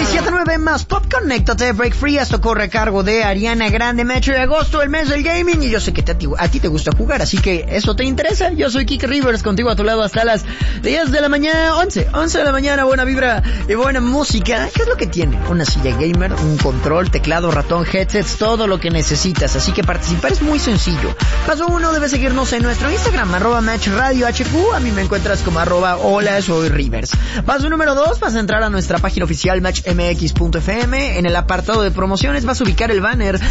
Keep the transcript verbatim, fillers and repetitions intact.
seis siete nueve más Pop, conéctate, Break Free. Esto corre a cargo de Ariana Grande. Metro de agosto, el mes del gaming. Y yo sé que te, a ti te gusta jugar, así que eso te interesa. Yo soy Kike Rivers, contigo a tu lado hasta las diez de la mañana, once, once de la mañana. Buena vibra y buena música. ¿Qué es lo que tiene? Una silla gamer, un control, teclado, ratón, headsets, todo lo que necesitas. Así que participar es muy sencillo. Paso uno, debes seguirnos en nuestro Instagram, arroba Match Radio H Q. A mí me encuentras como arroba hola, soy Rivers. Paso número dos, vas a entrar a nuestra página oficial match m x punto f m. En el apartado de promociones vas a ubicar el banner